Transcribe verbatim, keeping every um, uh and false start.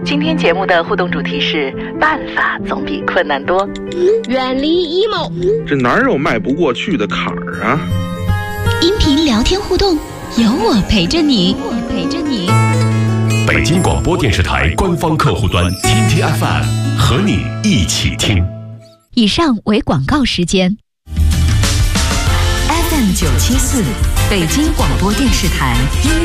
今天节目的互动主题是办法总比困难多， 远离 emo， 这哪有迈不过去的坎儿啊？ 音频聊天互动，有我陪着你，我陪着你。 北京广播电视台官方客户端听听 F M， 和你一起听。 以上为广告时间。F M 九七四，北京广播电视台音